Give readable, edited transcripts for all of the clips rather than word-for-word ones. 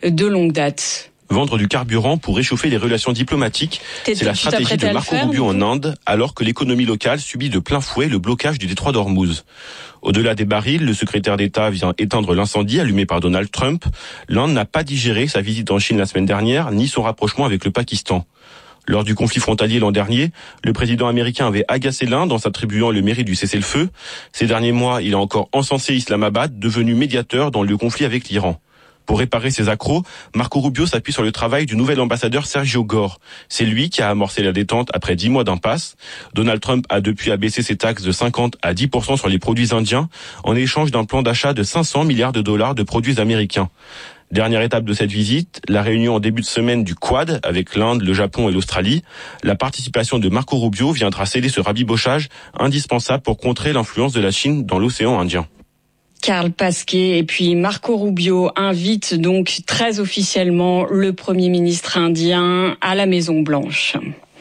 de longue date. Vendre du carburant pour réchauffer les relations diplomatiques, c'est la stratégie de Marco Rubio en Inde, alors que l'économie locale subit de plein fouet le blocage du détroit d'Ormuz. Au-delà des barils, le secrétaire d'État vient éteindre l'incendie allumé par Donald Trump. L'Inde n'a pas digéré sa visite en Chine la semaine dernière, ni son rapprochement avec le Pakistan. Lors du conflit frontalier l'an dernier, le président américain avait agacé l'Inde en s'attribuant le mérite du cessez-le-feu. Ces derniers mois, il a encore encensé Islamabad, devenu médiateur dans le conflit avec l'Iran. Pour réparer ses accros, Marco Rubio s'appuie sur le travail du nouvel ambassadeur Sergio Gore. C'est lui qui a amorcé la détente après 10 mois d'impasse. Donald Trump a depuis abaissé ses taxes de 50 à 10% sur les produits indiens, en échange d'un plan d'achat de 500 milliards de dollars de produits américains. Dernière étape de cette visite, la réunion en début de semaine du Quad avec l'Inde, le Japon et l'Australie. La participation de Marco Rubio viendra sceller ce rabibochage indispensable pour contrer l'influence de la Chine dans l'océan Indien. Karl Pasquet et puis Marco Rubio invitent donc très officiellement le Premier ministre indien à la Maison-Blanche.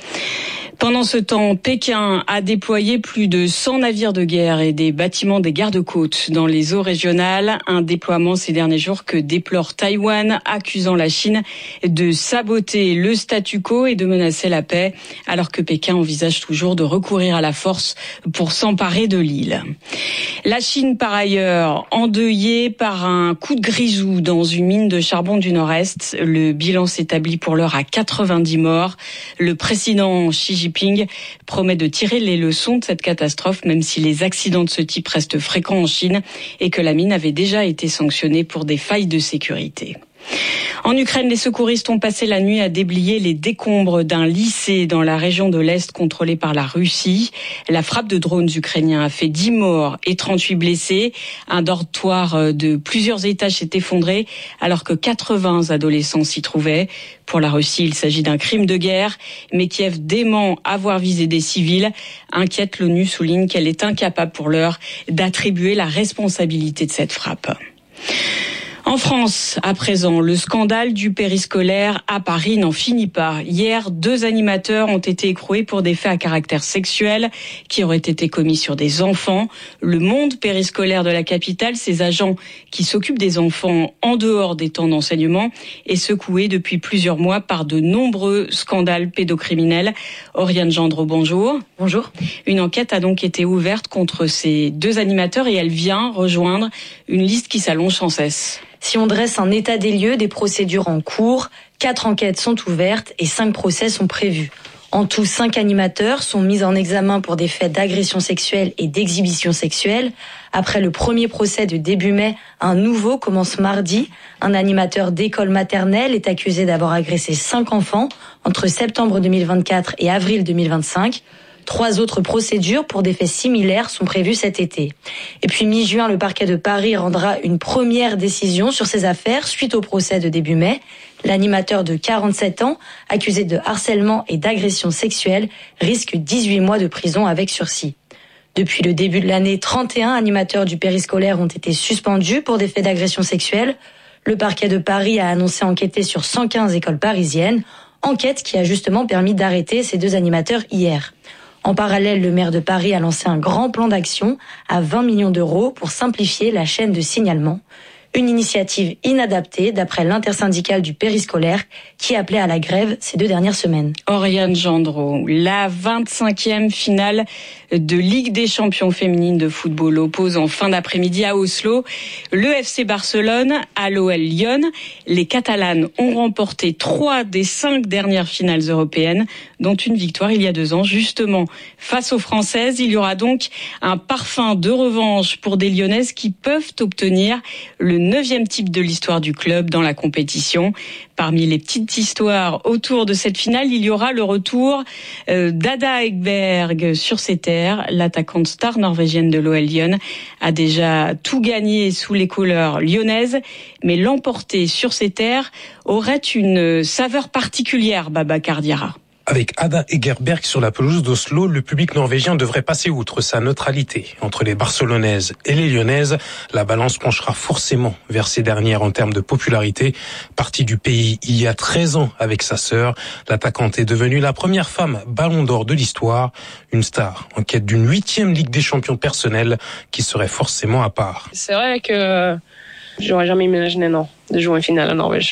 Pendant ce temps, Pékin a déployé plus de 100 navires de guerre et des bâtiments des gardes-côtes dans les eaux régionales. Un déploiement ces derniers jours que déplore Taïwan, accusant la Chine de saboter le statu quo et de menacer la paix, alors que Pékin envisage toujours de recourir à la force pour s'emparer de l'île. La Chine, par ailleurs, endeuillée par un coup de grisou dans une mine de charbon du Nord-Est. Le bilan s'établit pour l'heure à 90 morts. Le président Xi Jinping promet de tirer les leçons de cette catastrophe, même si les accidents de ce type restent fréquents en Chine et que la mine avait déjà été sanctionnée pour des failles de sécurité. En Ukraine, les secouristes ont passé la nuit à déblayer les décombres d'un lycée dans la région de l'Est contrôlée par la Russie. La frappe de drones ukrainiens a fait 10 morts et 38 blessés. Un dortoir de plusieurs étages s'est effondré alors que 80 adolescents s'y trouvaient. Pour la Russie, il s'agit d'un crime de guerre, mais Kiev dément avoir visé des civils. Inquiète, l'ONU souligne qu'elle est incapable pour l'heure d'attribuer la responsabilité de cette frappe. En France, à présent, le scandale du périscolaire à Paris n'en finit pas. Hier, 2 animateurs ont été écroués pour des faits à caractère sexuel qui auraient été commis sur des enfants. Le monde périscolaire de la capitale, ces agents qui s'occupent des enfants en dehors des temps d'enseignement, est secoué depuis plusieurs mois par de nombreux scandales pédocriminels. Oriane Gendreau, bonjour. Bonjour. Une enquête a donc été ouverte contre ces 2 animateurs et elle vient rejoindre une liste qui s'allonge sans cesse. Si on dresse un état des lieux des procédures en cours, 4 enquêtes sont ouvertes et 5 procès sont prévus. En tout, 5 animateurs sont mis en examen pour des faits d'agression sexuelle et d'exhibition sexuelle. Après le premier procès de début mai, un nouveau commence mardi. Un animateur d'école maternelle est accusé d'avoir agressé 5 enfants entre septembre 2024 et avril 2025. 3 autres procédures pour des faits similaires sont prévues cet été. Et puis mi-juin, le parquet de Paris rendra une première décision sur ces affaires suite au procès de début mai. L'animateur de 47 ans, accusé de harcèlement et d'agression sexuelle, risque 18 mois de prison avec sursis. Depuis le début de l'année, 31 animateurs du périscolaire ont été suspendus pour des faits d'agression sexuelle. Le parquet de Paris a annoncé enquêter sur 115 écoles parisiennes, enquête qui a justement permis d'arrêter ces 2 animateurs hier. En parallèle, le maire de Paris a lancé un grand plan d'action à 20 millions d'euros pour simplifier la chaîne de signalement. Une initiative inadaptée d'après l'intersyndicale du périscolaire qui appelait à la grève ces 2 dernières semaines. Oriane Gendreau, la 25e finale de Ligue des champions féminines de football oppose en fin d'après-midi à Oslo le FC Barcelone à l'OL Lyon. Les Catalanes ont remporté 3 des 5 dernières finales européennes, dont une victoire il y a 2 ans, justement face aux Françaises. Il y aura donc un parfum de revanche pour des Lyonnaises qui peuvent obtenir le 9e titre de l'histoire du club dans la compétition. Parmi les petites histoires autour de cette finale, il y aura le retour d'Ada Ekberg sur ses terres. L'attaquante star norvégienne de l'OL Lyon a déjà tout gagné sous les couleurs lyonnaises, mais l'emporter sur ses terres aurait une saveur particulière, Babacar Diarra. Avec Ada Hegerberg sur la pelouse d'Oslo, le public norvégien devrait passer outre sa neutralité. Entre les Barcelonaises et les Lyonnaises, la balance penchera forcément vers ces dernières en termes de popularité. Partie du pays il y a 13 ans avec sa sœur, l'attaquante est devenue la première femme ballon d'or de l'histoire. Une star en quête d'une 8e Ligue des champions personnelle qui serait forcément à part. C'est vrai que j'aurais jamais imaginé, non, de jouer une finale en Norvège.